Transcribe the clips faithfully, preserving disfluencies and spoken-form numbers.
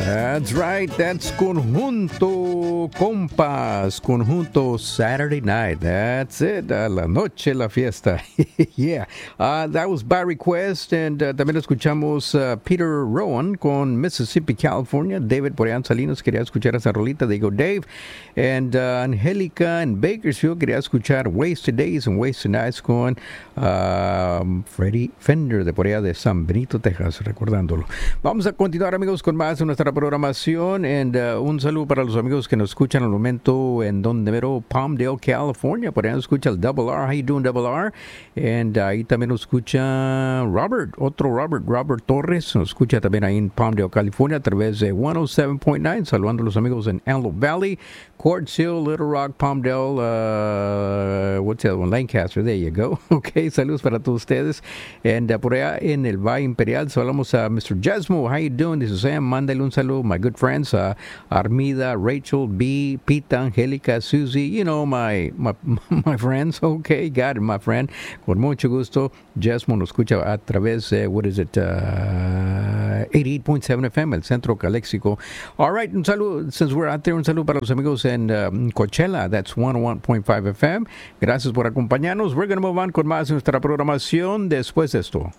That's right, that's Conjunto Compas, Conjunto Saturday Night. That's it, a la noche la fiesta. Yeah, uh, that was by request, and uh, también escuchamos uh, Peter Rowan con Mississippi, California. David Borean Salinas quería escuchar esa rolita, digo Dave. And uh, Angélica en Bakersfield quería escuchar Wasted Days and Wasted Nights con uh, Freddie Fender de por allá de San Benito, Texas, recordándolo. Vamos a continuar, amigos, con más de nuestra programación. And, uh, un saludo para los amigos que nos escuchan al momento en donde mero Palmdale, California. Por allá nos escucha el Double R. How you doing, Double R? And uh, ahí también nos escucha Robert, otro Robert, Robert Torres. Nos escucha también ahí en Palmdale, California, a través de ciento siete punto nueve. Saludando a los amigos en Antelope Valley, Quartz Hill, Little Rock, Palmdale, uh, what's the other one? Lancaster, there you go. Okay, saludos para todos ustedes. And uh, por allá en el Valle Imperial, saludamos a mister Jesmo. How you doing? This is Sam. Mándale un saludo, my good friends, uh, Armida, Rachel, B, Pita, Angélica, Susie, you know, my, my, my friends. Okay, got it, my friend. Con mucho gusto. Jesmo nos escucha a través de, what is it, uh, eighty-eight point seven F M, el Centro Caléxico. All right, un saludo, since we're out there, un saludo para los amigos en um, Coachella, that's one oh one point five F M. Gracias por acompañarnos. We're going to move on con más de nuestra programación después de esto.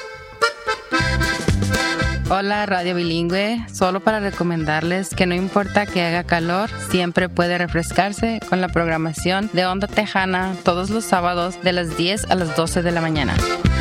Hola, Radio Bilingüe. Solo para recomendarles que no importa que haga calor, siempre puede refrescarse con la programación de Onda Tejana todos los sábados de las diez a las doce de la mañana.